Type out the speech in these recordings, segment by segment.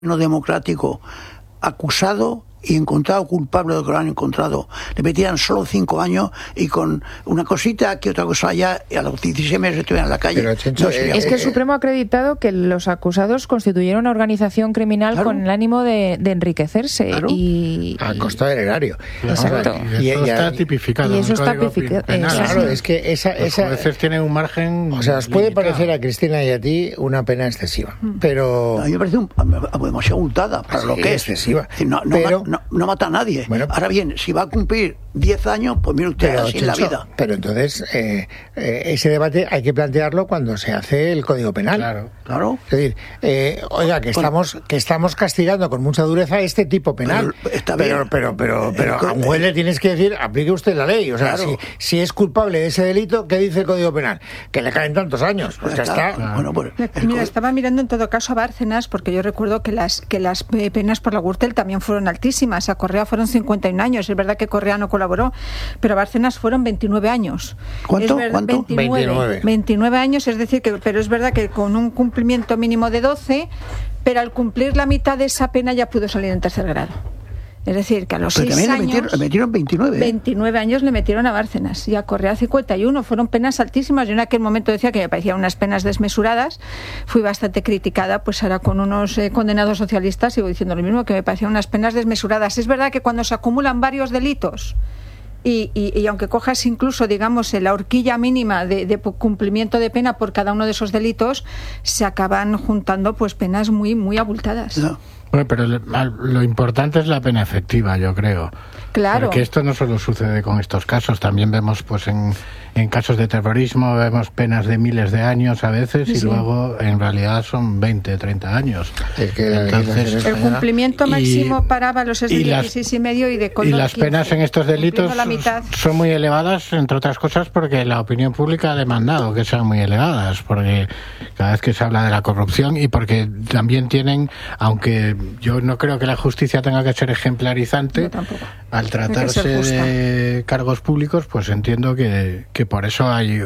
no democrático, acusado y encontrado culpable de lo que lo han encontrado, le metían solo 5 años y con una cosita que otra cosa allá, y a los 16 meses estuvieran en la calle. Pero, Chencho, es que el Supremo ha acreditado que los acusados constituyeron una organización criminal, claro, con el ánimo de enriquecerse, claro, y a costa del erario. Exacto. Y eso está tipificado. Y eso está tipificado. Claro, es que los jueces tienen un margen. O sea, os puede parecer a Cristina y a ti una pena excesiva, pero a mí me parece demasiado abultada para lo que es. Excesiva. No mata a nadie. Bueno, ahora bien, si va a cumplir 10 años, pues mire usted, así es la vida. Pero entonces, ese debate hay que plantearlo cuando se hace el Código Penal. Claro. Es decir, oiga, que estamos castigando con mucha dureza este tipo penal. Pero a un juez le tienes que decir, aplique usted la ley. O sea, claro, si es culpable de ese delito, ¿qué dice el Código Penal? Que le caen tantos años. Pues ya está. Claro. Bueno, pues, mira, estaba mirando en todo caso a Bárcenas, porque yo recuerdo que las penas por la Gürtel también fueron altísimas. A Correa fueron 51 años. Es verdad que Correa no colaboró, pero a Bárcenas fueron 29 años. ¿Cuánto? 29 años, es decir, pero es verdad que con un cumplimiento mínimo de 12, pero al cumplir la mitad de esa pena ya pudo salir en tercer grado. Es decir, que a los 6 años... Le metieron 29. 29 años le metieron a Bárcenas y a Correa 51. Fueron penas altísimas. Yo en aquel momento decía que me parecían unas penas desmesuradas. Fui bastante criticada, pues ahora con unos condenados socialistas sigo diciendo lo mismo, que me parecían unas penas desmesuradas. Es verdad que cuando se acumulan varios delitos y aunque cojas incluso, digamos, la horquilla mínima de cumplimiento de pena por cada uno de esos delitos, se acaban juntando pues penas muy, muy abultadas. No. Bueno, pero lo importante es la pena efectiva, yo creo. Claro. Porque esto no solo sucede con estos casos, también vemos pues en casos de terrorismo, vemos penas de miles de años a veces, sí, y luego en realidad son 20, 30 años. Es que entonces, el cumplimiento máximo para Ábalos es de 16 y medio y de Coldo y las 15, penas en estos delitos son muy elevadas, entre otras cosas porque la opinión pública ha demandado que sean muy elevadas, porque cada vez que se habla de la corrupción y porque también tienen, aunque yo no creo que la justicia tenga que ser ejemplarizante, al tratarse de cargos públicos, pues entiendo que por eso hay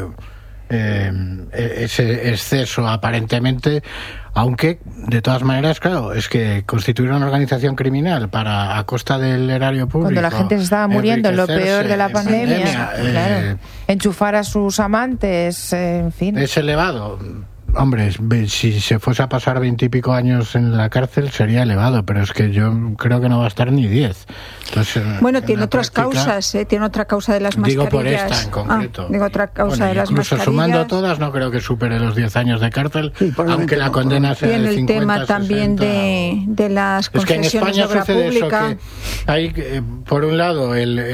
ese exceso aparentemente, aunque de todas maneras, claro, es que constituir una organización criminal a costa del erario público, cuando la gente se estaba muriendo en lo peor de la pandemia, claro, enchufar a sus amantes, en fin, es elevado. Hombre, si se fuese a pasar 20 y pico años en la cárcel sería elevado, pero es que yo creo que no va a estar ni 10. Entonces, bueno, tiene otras causas, tiene otra causa de las mascarillas. Digo por esta en concreto. Digo otra causa de las mascarillas. Incluso sumando todas, no creo que supere los 10 años de cárcel, sí, aunque la condena sea de 50, 60. Y en el tema también de las concesiones de obra pública. Es que en España sucede eso, que hay, por un lado,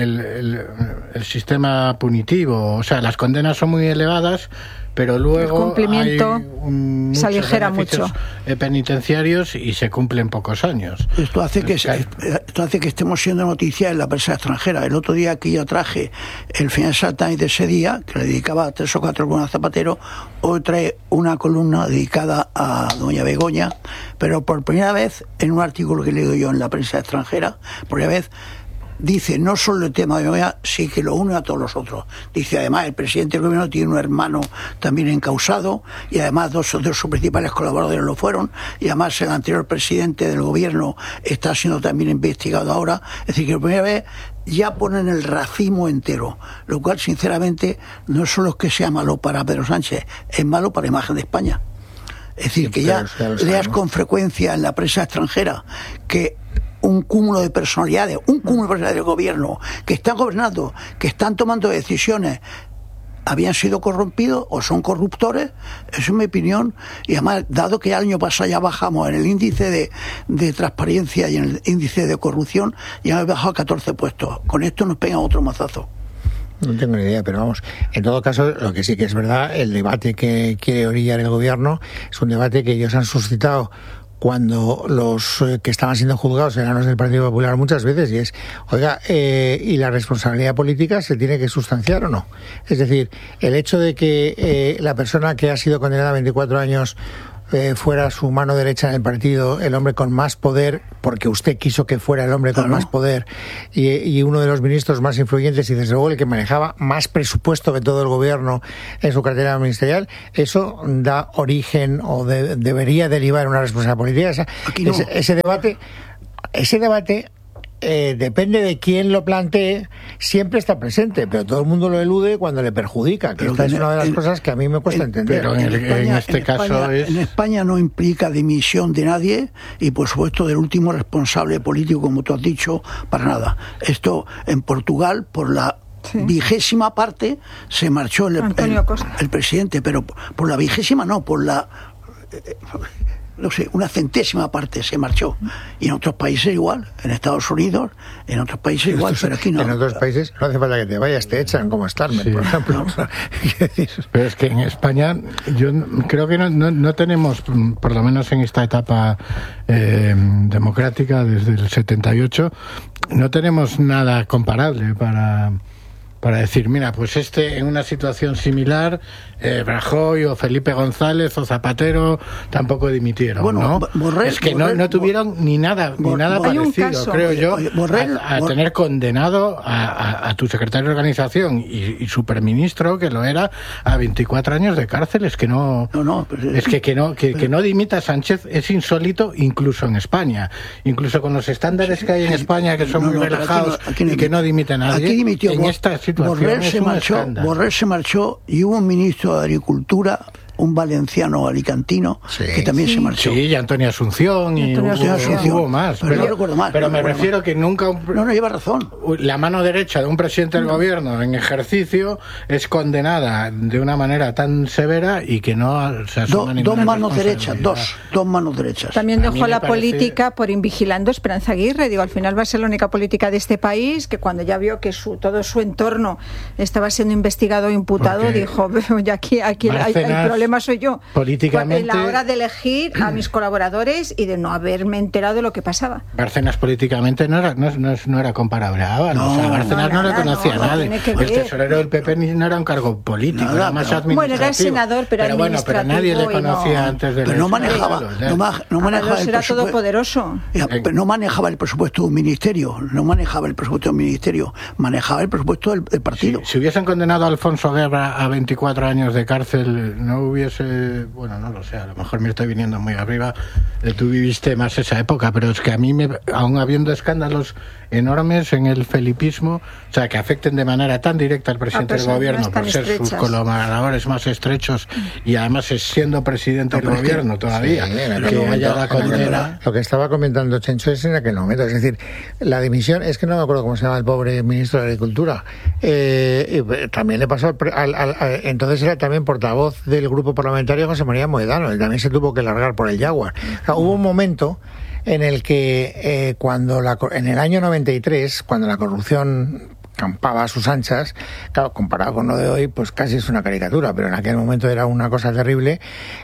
el sistema punitivo, o sea, las condenas son muy elevadas, pero luego el cumplimiento hay se aligera mucho penitenciarios y se cumplen pocos años. Esto hace que estemos siendo noticia en la prensa extranjera. El otro día que yo traje el Financial Times de ese día, que le dedicaba 3 o 4 columnas a Zapatero, hoy trae una columna dedicada a doña Begoña, pero por primera vez en un artículo que he leído yo en la prensa extranjera, por primera vez dice no solo el tema de Begoña, sí que lo une a todos los otros. Dice además el presidente del gobierno tiene un hermano también encausado y además dos de sus principales colaboradores lo fueron, y además el anterior presidente del gobierno está siendo también investigado ahora. Es decir, que por primera vez ya ponen el racimo entero, lo cual sinceramente no solo es que sea malo para Pedro Sánchez, es malo para la imagen de España. Es decir, que ya leas con frecuencia en la prensa extranjera que un cúmulo de personalidades del gobierno que están gobernando, que están tomando decisiones, habían sido corrompidos o son corruptores. Eso es mi opinión. Y además, dado que el año pasado ya bajamos en el índice de transparencia y en el índice de corrupción, ya hemos bajado 14 puestos. Con esto nos pegan otro mazazo. No tengo ni idea, pero vamos, en todo caso, lo que sí que es verdad, el debate que quiere orillar el gobierno es un debate que ellos han suscitado cuando los que estaban siendo juzgados eran los del Partido Popular muchas veces, y es, oiga, ¿y la responsabilidad política se tiene que sustanciar o no? Es decir, el hecho de que la persona que ha sido condenada a 24 años fuera su mano derecha en el partido, el hombre con más poder, porque usted quiso que fuera el hombre con más poder, y uno de los ministros más influyentes y desde luego el que manejaba más presupuesto que todo el gobierno en su cartera ministerial, eso da origen o debería derivar en una responsabilidad política. Ese debate depende de quién lo plantee, siempre está presente, pero todo el mundo lo elude cuando le perjudica, que esta es una de las cosas que a mí me cuesta entender. Pero en este caso en España no implica dimisión de nadie y por supuesto del último responsable político, como tú has dicho, para nada. Esto en Portugal, por la 20ª parte, se marchó el presidente, pero por la 20ª no, por la... no sé, una 100ª parte se marchó. Y en otros países igual, en Estados Unidos, en otros países igual, pero aquí no. En otros países no hace falta que te vayas, te echan, como Starmer, por ejemplo. Pero es que en España yo creo que no tenemos, por lo menos en esta etapa democrática desde el 78, no tenemos nada comparable para decir, mira, pues en una situación similar, Rajoy o Felipe González o Zapatero tampoco dimitieron, ¿no? Es que no tuvieron ni nada parecido, creo yo, a tener condenado a tu secretario de organización y superministro, que lo era, a 24 años de cárcel. Es que que no dimita Sánchez es insólito incluso en España. Incluso con los estándares que hay en España, que son muy relajados y que no dimite nadie, aquí dimitió, en esta situación Borrell se marchó y hubo un ministro de Agricultura, un valenciano alicantino, que también se marchó. Sí, y Antonio Asunción, y hubo más. Pero no recuerdo más. Pero me refiero que nunca... No lleva razón. La mano derecha de un presidente del gobierno en ejercicio es condenada de una manera tan severa y que no se asume ninguna dos manos derechas, dos manos derechas. También dejó la política por invigilando Esperanza Aguirre. Digo, al final va a ser la única política de este país que cuando ya vio que todo su entorno estaba siendo investigado e imputado, dijo, ya aquí hay problema soy yo. Políticamente, a la hora de elegir a mis colaboradores y de no haberme enterado de lo que pasaba. Bárcenas políticamente no era comparable a Ábalos. Bárcenas no le conocía a nadie. El tesorero del PP no era un cargo político, era más administrativo. Bueno, era el senador, pero pero nadie le conocía antes de... Pero no manejaba el era todopoderoso. Pero no manejaba el presupuesto de un ministerio, manejaba el presupuesto del partido. Si hubiesen condenado a Alfonso Guerra a 24 años de cárcel, no bueno, no lo sé, a lo mejor me estoy viniendo muy arriba, tú viviste más esa época, pero es que a mí, aún habiendo escándalos enormes en el felipismo, o sea, que afecten de manera tan directa al presidente del gobierno por ser sus colaboradores más estrechos y además siendo presidente del gobierno todavía, que haya la condena. Lo que estaba comentando Chencho es en aquel momento, es decir, la dimisión, es que no me acuerdo cómo se llama el pobre ministro de Agricultura, también le pasó entonces era también portavoz del grupo parlamentario José María Mohedano, él también se tuvo que largar por el Jaguar. O sea, hubo un momento en el que en el año 93, cuando la corrupción campaba a sus anchas, claro, comparado con lo de hoy, pues casi es una caricatura, pero en aquel momento era una cosa terrible.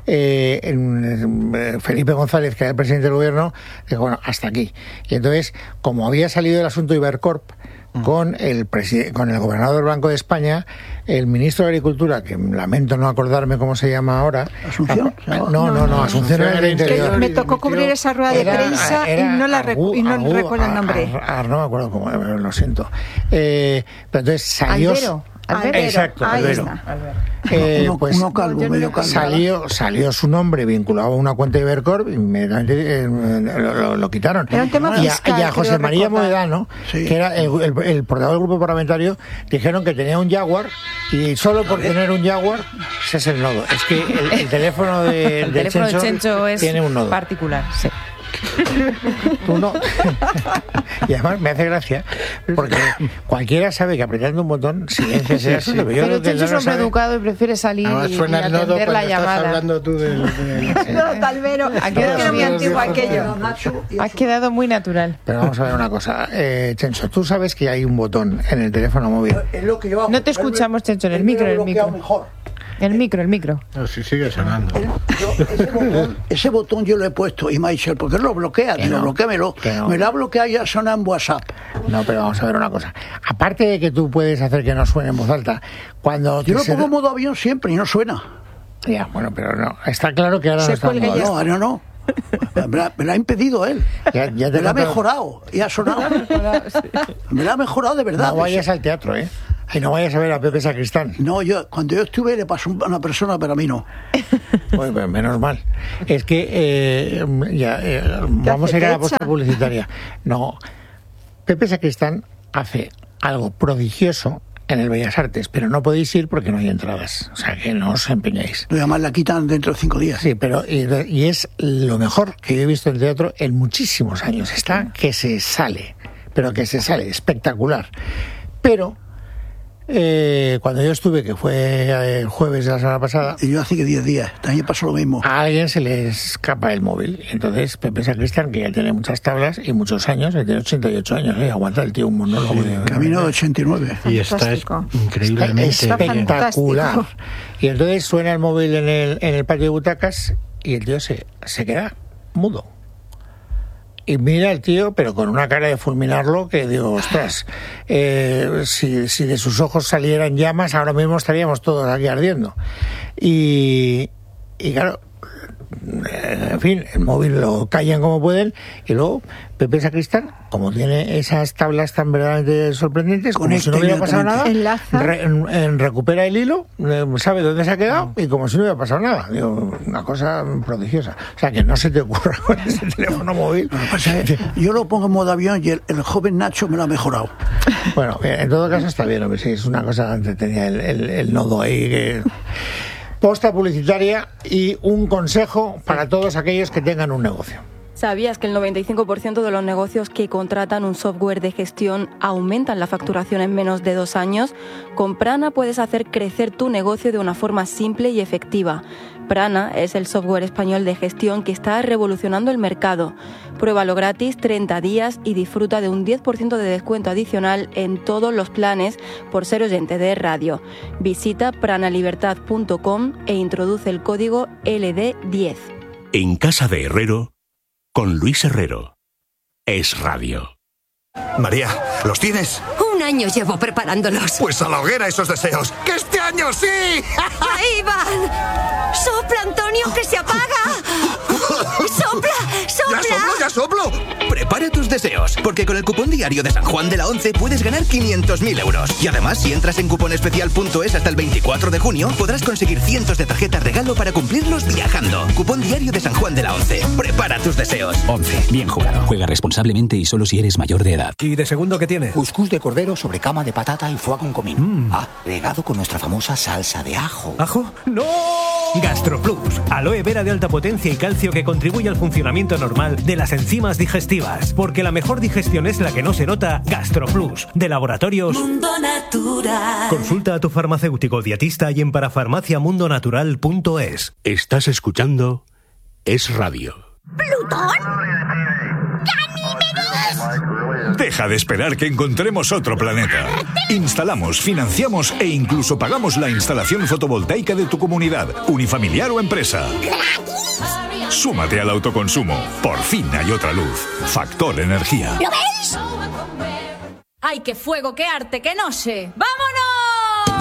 Felipe González, que era el presidente del gobierno, dijo, bueno, hasta aquí. Y entonces, como había salido el asunto Ibercorp, con el gobernador del Banco de España, el ministro de Agricultura, que lamento no acordarme cómo se llama ahora. ¿Asunción? No, Asunción era el Interior. Me tocó cubrir esa rueda de prensa y no recuerdo el nombre. No me acuerdo cómo, lo siento. Pero entonces salió... Albero. Exacto, Albero. Uno calvo, medio calvo. Salió su nombre vinculado a una cuenta de Ibercorp y inmediatamente lo quitaron. Era un tema fiscal, y a José María Mohedano, que era el portavoz del grupo parlamentario, dijeron que tenía un Jaguar y solo por tener un Jaguar ese es el nodo. Es que el teléfono de Chencho tiene un nodo particular, sí. Tú no. Y además me hace gracia porque cualquiera sabe que apretando un botón silencias eso. Pero Chencho es hombre educado y prefiere salir y atender la llamada. Estás hablando tú del Talvero. Ha quedado muy antiguo aquello. Ha quedado muy natural. Pero vamos a ver una cosa, Chencho, tú sabes que hay un botón en el teléfono móvil. No te escuchamos, Chencho, en el micro. El micro. No, si sigue sonando. Ese botón yo lo he puesto y me ha dicho, ¿por qué lo bloquea? Digo, bloquéamelo. Me lo ha bloqueado y ya suena en WhatsApp. No, pero vamos a ver una cosa. Aparte de que tú puedes hacer que no suene en voz alta, cuando... Yo lo pongo en modo avión siempre y no suena. Ya, bueno, pero no. Está claro que ahora no está. No. Me lo ha impedido él. Ya me lo ha mejorado y ha sonado. Me lo ha mejorado de verdad. No vayas al teatro, ¿eh? Y no vayas a ver a Pepe Sacristán. No, cuando yo estuve le pasó a una persona, pero a mí no. Pues menos mal. Es que vamos a ir a la posta publicitaria. No, Pepe Sacristán hace algo prodigioso en el Bellas Artes, pero no podéis ir porque no hay entradas. O sea, que no os empeñéis. Además la quitan dentro de 5 días. Sí, pero y es lo mejor que yo he visto en teatro en muchísimos años. Está que se sale, pero que se sale, espectacular. Pero cuando yo estuve, que fue el jueves de la semana pasada, y yo hace que 10 días, también pasó lo mismo. A alguien se le escapa el móvil. Entonces Pepe Sacristán, que ya tiene muchas tablas y muchos años, tiene 88 años, aguanta el tío un monólogo. Camino de 89. Y está increíblemente espectacular. Y entonces suena el móvil en el patio de butacas y el tío se queda mudo. Y mira el tío, pero con una cara de fulminarlo, que digo, ostras, si de sus ojos salieran llamas, ahora mismo estaríamos todos aquí ardiendo. Y claro, en fin, el móvil lo callan como pueden, y luego Pepe Sacristán, como tiene esas tablas tan verdaderamente sorprendentes, como si no hubiera pasado nada, recupera el hilo, sabe dónde se ha quedado, y como si no hubiera pasado nada. Digo, una cosa prodigiosa. O sea, que no se te ocurra con ese teléfono móvil. Yo lo pongo en modo avión y el joven Nacho me lo ha mejorado. Bueno, en todo caso está bien, hombre, sí, es una cosa entretenida el nodo ahí que... Posta publicitaria y un consejo para todos aquellos que tengan un negocio. ¿Sabías que el 95% de los negocios que contratan un software de gestión aumentan la facturación en menos de 2 años? Con Prana puedes hacer crecer tu negocio de una forma simple y efectiva. Prana es el software español de gestión que está revolucionando el mercado. Pruébalo gratis 30 días y disfruta de un 10% de descuento adicional en todos los planes por ser oyente de radio. Visita pranalibertad.com e introduce el código LD10. En Casa de Herrero, con Luis Herrero. Es radio. María, ¿los tienes? 1 año llevo preparándolos. Pues a la hoguera esos deseos. ¡Que este año sí! ¡Ahí van! ¡Sopla, Antonio, que se apaga! ¡Sopla, sopla! ¡Ya soplo! Prepara tus deseos, porque con el cupón diario de San Juan de la Once puedes ganar 500.000 euros. Y además, si entras en cuponespecial.es hasta el 24 de junio, podrás conseguir cientos de tarjetas regalo para cumplirlos viajando. Cupón diario de San Juan de la Once. Prepara tus deseos. 11. Bien jugado. Juega responsablemente y solo si eres mayor de edad. ¿Y de segundo qué tiene? Cuscús de cordero sobre cama de patata y foie con comino. Regado con nuestra famosa salsa de ajo. ¿Ajo? ¡No! GastroPlus, aloe vera de alta potencia y calcio que contribuye al funcionamiento normal de las enzimas digestivas. Porque la mejor digestión es la que no se nota. GastroPlus, de Laboratorios Mundo Natural. Consulta a tu farmacéutico dietista y en parafarmaciamundonatural.es. Estás escuchando Es Radio. ¿Plutón? Deja de esperar que encontremos otro planeta. Instalamos, financiamos e incluso pagamos la instalación fotovoltaica de tu comunidad, unifamiliar o empresa. Súmate al autoconsumo. Por fin hay otra luz. Factor Energía. ¿Lo ves? ¡Ay, qué fuego, qué arte, qué noche! ¡Vámonos!